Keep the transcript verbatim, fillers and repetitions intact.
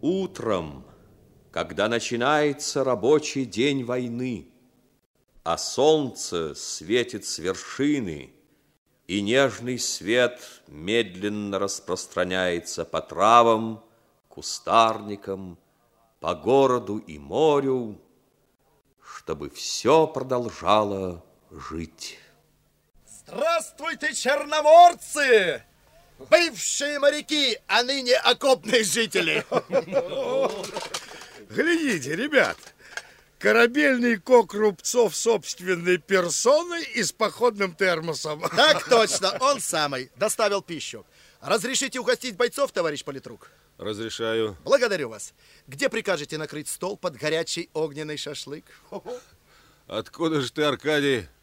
Утром, когда начинается рабочий день войны, а солнце светит с вершины, и нежный свет медленно распространяется по травам, кустарникам, по городу и морю, чтобы все продолжало жить. Здравствуйте, черноморцы! Бывшие моряки, а ныне окопные жители. Глядите, ребят, корабельный кок Рубцов собственной персоной и с походным термосом. Так точно, он самый. Доставил пищу. Разрешите угостить бойцов, товарищ политрук? Разрешаю. Благодарю вас. Где прикажете накрыть стол под горячий огненный шашлык? Откуда же ты, Аркадий,